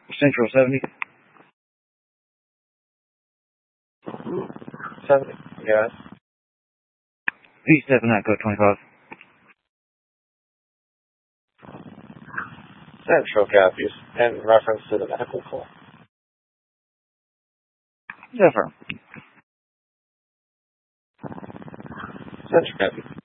Central 70. 70, yes. V7 code 25. Central copies. In reference to the medical call. Yes, sir. Central copies.